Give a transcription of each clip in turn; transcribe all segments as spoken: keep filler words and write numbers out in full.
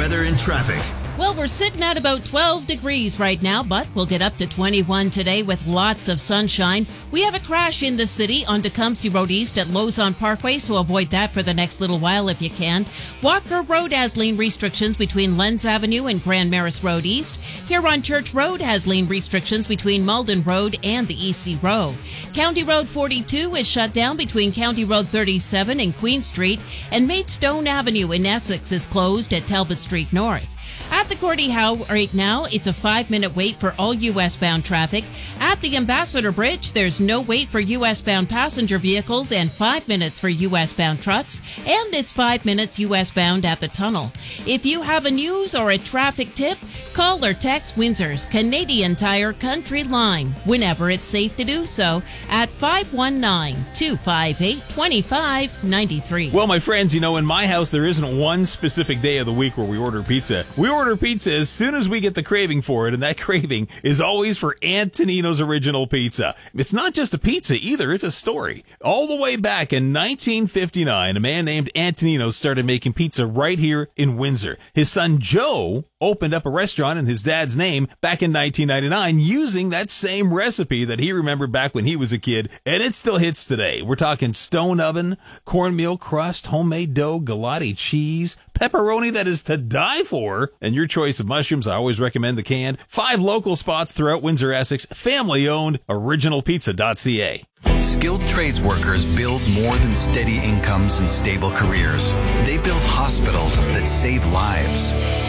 weather and traffic. Well, we're sitting at about twelve degrees right now, but we'll get up to twenty-one today with lots of sunshine. We have a crash in the city on Tecumseh Road East at Lozon Parkway, so avoid that for the next little while if you can. Walker Road has lane restrictions between Lenz Avenue and Grand Maris Road East. Huron Church Road has lane restrictions between Malden Road and the E C Row. County Road forty-two is shut down between County Road thirty-seven and Queen Street, and Maidstone Avenue in Essex is closed at Talbot Street North. At the Gordie Howe right now, it's a five-minute wait for all U S-bound traffic. At the Ambassador Bridge, there's no wait for U S-bound passenger vehicles and five minutes for U S-bound trucks, and it's five minutes U S-bound at the tunnel. If you have a news or a traffic tip, call or text Windsor's Canadian Tire Country Line whenever it's safe to do so at five one nine, two five eight, two five nine three. Well, my friends, you know, in my house, there isn't one specific day of the week where we order pizza. We order pizza as soon as we get the craving for it, and that craving is always for Antonino's Original Pizza. It's not just a pizza either, it's a story. All the way back in nineteen fifty-nine, a man named Antonino started making pizza right here in Windsor. His son Joe opened up a restaurant in his dad's name back in nineteen ninety-nine using that same recipe that he remembered back when he was a kid, and it still hits today. We're talking stone oven, cornmeal crust, homemade dough, galati cheese, pepperoni that is to die for, and your choice of mushrooms. I always recommend the canned. Five local spots throughout Windsor, Essex, family-owned, original pizza dot c a. Skilled trades workers build more than steady incomes and stable careers. They build hospitals that save lives,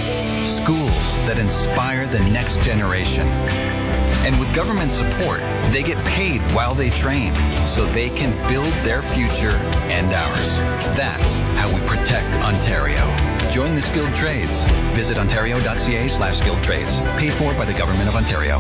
schools that inspire the next generation. And with government support, they get paid while they train so they can build their future and ours. That's how we protect Ontario. Join the skilled trades. Visit ontario dot c a slash skilled trades. Paid for by the Government of Ontario.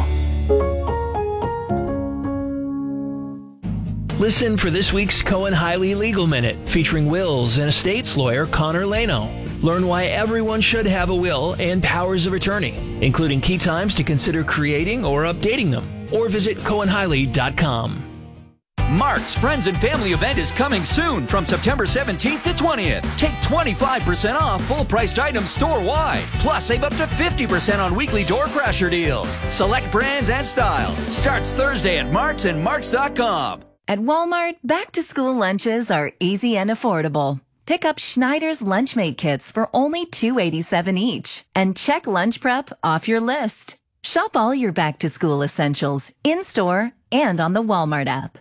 Listen for this week's Cohen Hiley Legal Minute, featuring wills and estates lawyer Connor Leno. Learn why everyone should have a will and powers of attorney, including key times to consider creating or updating them. Or visit cohen hiley dot com. Mark's Friends and Family event is coming soon from September seventeenth to twentieth. Take twenty-five percent off full-priced items store-wide. Plus, save up to fifty percent on weekly door crasher deals. Select brands and styles. Starts Thursday at Mark's and marks dot com. At Walmart, back-to-school lunches are easy and affordable. Pick up Schneider's Lunchmate kits for only two dollars and eighty-seven cents each. And check lunch prep off your list. Shop all your back-to-school essentials in-store and on the Walmart app.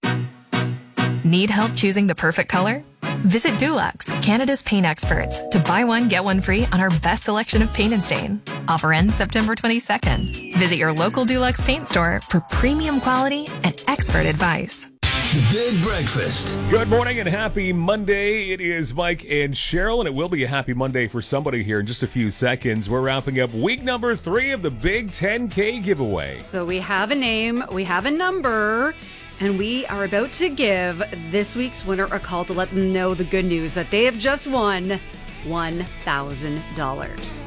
Need help choosing the perfect color? Visit Dulux, Canada's paint experts, to buy one, get one free on our best selection of paint and stain. Offer ends September twenty-second. Visit your local Dulux paint store for premium quality and expert advice. The Big Breakfast. Good morning and happy Monday. It is Mike and Cheryl, and it will be a happy Monday for somebody here in just a few seconds. We're wrapping up week number three of the Big ten K giveaway. So we have a name, we have a number, and we are about to give this week's winner a call to let them know the good news that they have just won one thousand dollars.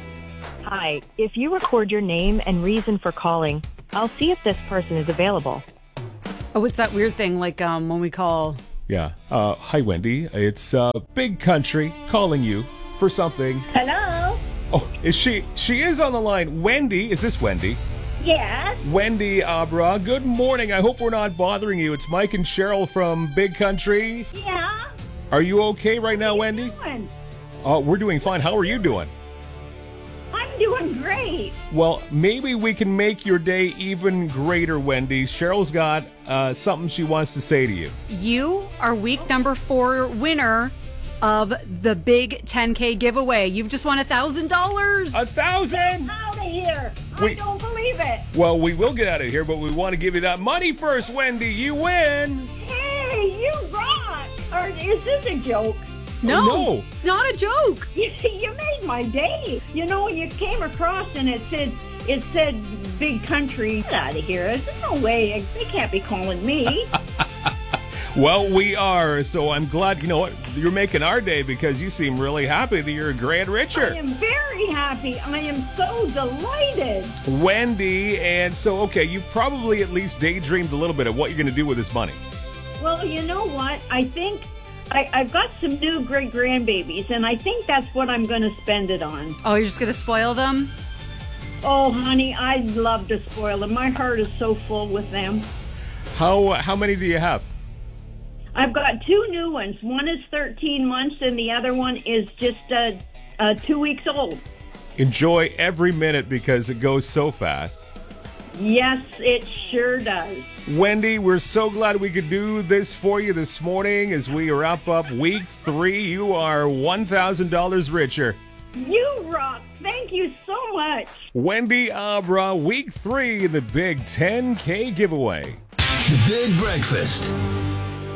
Hi, if you record your name and reason for calling, I'll see if this person is available. Oh, it's that weird thing like um, when we call... Yeah. Uh, hi, Wendy. It's uh, Big Country calling you for something. Hello? Oh, is she? She is on the line. Wendy, is this Wendy? Yes. Wendy Abra, good morning. I hope we're not bothering you. It's Mike and Cheryl from Big Country. Yeah. Are you okay right now, What are Wendy? you doing? Uh, we're doing fine. How are you doing? I'm doing great. Well, maybe we can make your day even greater, Wendy. Cheryl's got uh, something she wants to say to you. You are week number four winner of the Big ten K giveaway. You've just won one thousand dollars. A thousand? Out of here. I We- don't believe it. Well, we will get out of here, but we want to give you that money first, Wendy. You win. Hey, you rock. Or is this a joke? No, no. It's not a joke. You, you made my day. You know, you came across and it said, it said Big Country. Get out of here. There's no way. They can't be calling me. Well, we are, so I'm glad, you know what, you're making our day because you seem really happy that you're a grand I richer. am very happy. I am so delighted. Wendy, and so, okay, you probably at least daydreamed a little bit of what you're going to do with this money. Well, you know what? I think I, I've got some new great grandbabies, and I think that's what I'm going to spend it on. Oh, you're just going to spoil them? Oh, honey, I'd love to spoil them. My heart is so full with them. How how many do you have? I've got two new ones. One is thirteen months, and the other one is just uh, uh, two weeks old. Enjoy every minute because it goes so fast. Yes, it sure does. Wendy, we're so glad we could do this for you this morning as we wrap up week three. You are one thousand dollars richer. You rock. Thank you so much. Wendy Abra, week three in the Big ten K giveaway. The Big Breakfast.